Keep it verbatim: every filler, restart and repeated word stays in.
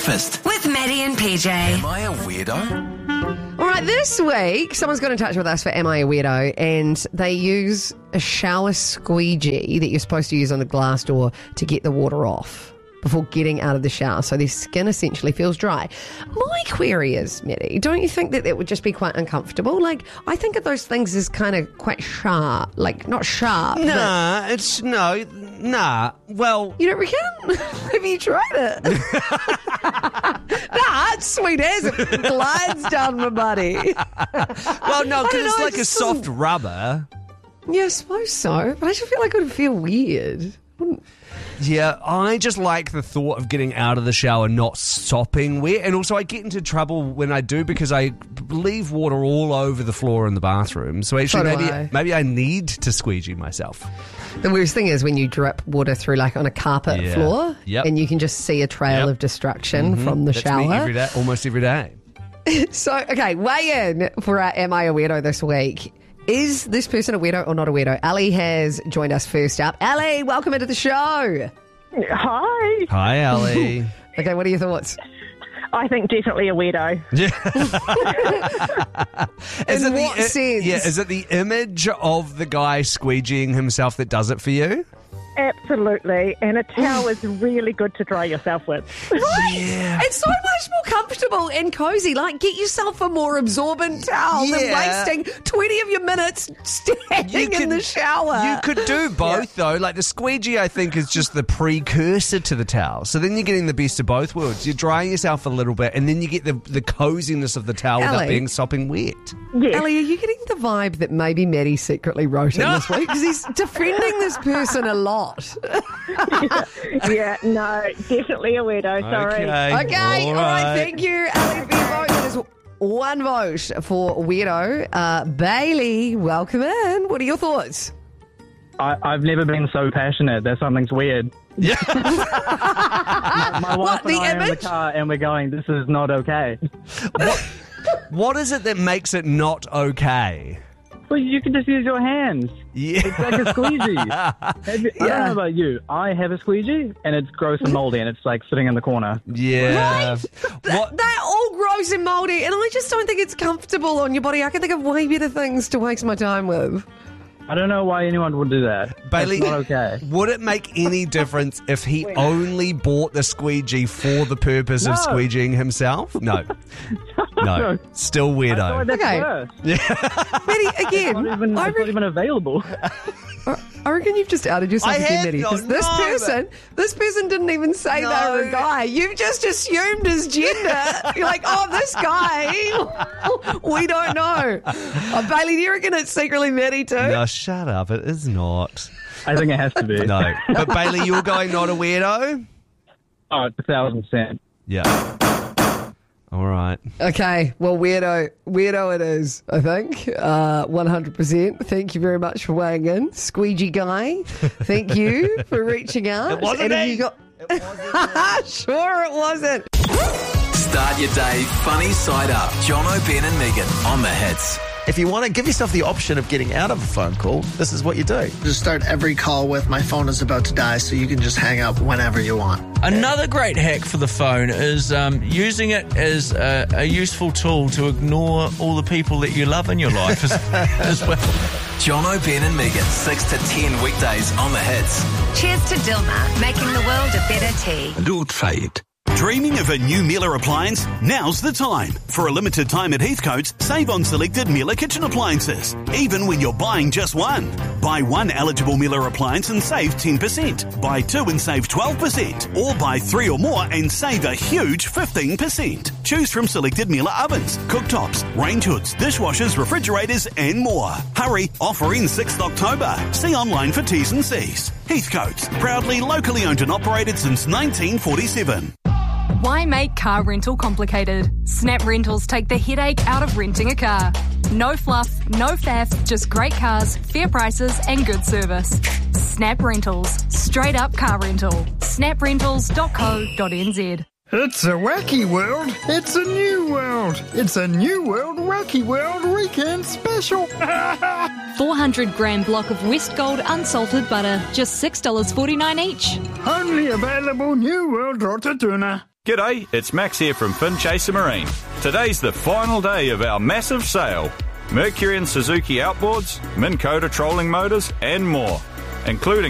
Breakfast with Maddie and P J. Am I a weirdo? All right, this week, someone's got in touch with us for Am I a Weirdo? And they use a shower squeegee that you're supposed to use on the glass door to get the water off before getting out of the shower, so their skin essentially feels dry. My query is, Maddie, don't you think that that would just be quite uncomfortable? Like, I think of those things as kind of quite sharp. Like, not sharp. Nah, it's, no, nah, well... You don't reckon? Have you tried it? Nah, it's sweet as it glides down my body. Well, no, because it's know, like it a just soft doesn't- rubber. Yeah, I suppose so. But I just feel like it would feel weird. Wouldn't- Yeah, I just like the thought of getting out of the shower not sopping wet. And also I get into trouble when I do because I leave water all over the floor in the bathroom. So actually So do maybe I. maybe I need to squeegee myself. The worst thing is when you drip water through like on a carpet Yeah. floor Yep. and you can just see a trail Yep. of destruction from the That's me shower. every day, almost every day. So, okay, weigh in for our Am I a Weirdo this week. Is this person a weirdo or not a weirdo? Ali has joined us first up. Ali, welcome into the show. Hi. Hi, Ali. Okay, what are your thoughts? I think definitely a weirdo. Is In it what the, sense? Yeah, is it the image of the guy squeegeeing himself that does it for you? Absolutely. And a towel is really good to dry yourself with. Yeah. It's so much more comfortable and cozy. Like, get yourself a more absorbent towel Yeah. than wasting twenty of your minutes standing in the shower. You could do both, though. Like, the squeegee, I think, is just the precursor to the towel. So then you're getting the best of both worlds. You're drying yourself a little bit, and then you get the, the coziness of the towel without Ellie. being sopping wet. Yes. Ellie, are you getting the vibe that maybe Maddie secretly wrote in No. this week? Because he's defending this person a lot. Yeah, no, definitely a weirdo. Sorry. Okay, all right. right. Thank you, Ali, for your vote. There's one vote for weirdo. Uh, Bailey, welcome in. What are your thoughts? I, I've never been so passionate that something's weird. Yeah. My wife What, the and I are in the image? car and we're going, this is not okay. What is it that makes it not okay? Well, you can just use your hands. Yeah. It's like a squeegee. Have you- I don't know about you. I have a squeegee and it's gross and moldy and it's like sitting in the corner. Yeah. What? They're all gross and mouldy, and I just don't think it's comfortable on your body. I can think of way better things to waste my time with. I don't know why anyone would do that. Bailey, It's not okay. would it make any difference if he only bought the squeegee for the purpose of No. squeegeeing himself? No. No. Still I weirdo. thought that's Okay. worse. Maddie, again, Not even, I, it's not reckon, even available. I reckon you've just outed yourself I again, have Maddie. Because not, this no, person, this person didn't even say they were a No. guy. You've just assumed his gender. You're like, oh, this guy. We don't know. Oh, Bailey, do you reckon it's secretly Maddie too? No, shut up. It is not. I think it has to be. No. But Bailey, you're going not a weirdo? Oh, it's a thousand percent. Yeah. All right. Okay, well, weirdo, weirdo it is, I think, uh, one hundred percent. Thank you very much for weighing in. Squeegee guy, thank you for reaching out. It wasn't And have me. you got... Sure it wasn't. Start your day funny side up. Jono, Ben and Megan on the hits. If you want to give yourself the option of getting out of a phone call, this is what you do. Just start every call with my phone is about to die, so you can just hang up whenever you want. Another great hack for the phone is um, using it as a, a useful tool to ignore all the people that you love in your life as, as well. Jono, Ben and Megan, six to ten weekdays on the hits. Cheers to Dilmah, making the world a better tea. Do try it. Dreaming of a new Miele appliance? Now's the time. For a limited time at Heathcote's, save on selected Miele kitchen appliances, even when you're buying just one. Buy one eligible Miele appliance and save ten percent. Buy two and save twelve percent. Or buy three or more and save a huge fifteen percent. Choose from selected Miele ovens, cooktops, range hoods, dishwashers, refrigerators and more. Hurry, offer ends sixth of October. See online for T's and C's. Heathcote's, proudly locally owned and operated since nineteen forty-seven. Why make car rental complicated? Snap Rentals take the headache out of renting a car. No fluff, no faff, just great cars, fair prices and good service. Snap Rentals. Straight up car rental. snap rentals dot co dot n z. It's a wacky world. It's a new world. It's a new world wacky world weekend special. four hundred gram block of West Gold unsalted butter, just six dollars forty-nine each. Only available New World Rota Tuna. G'day, it's Max here from Fin Chaser Marine. Today's the final day of our massive sale. Mercury and Suzuki outboards, Minn Kota trolling motors and more, including